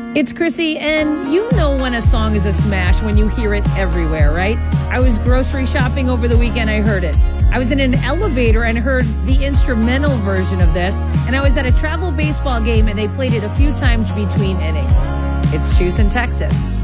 It's Chrissy, and you know when a song is a smash when you hear it everywhere, right? I was grocery shopping over the weekend, I heard it. I was in an elevator and heard the instrumental version of this, and I was at a travel baseball game and they played it a few times between innings. It's Houston, Texas.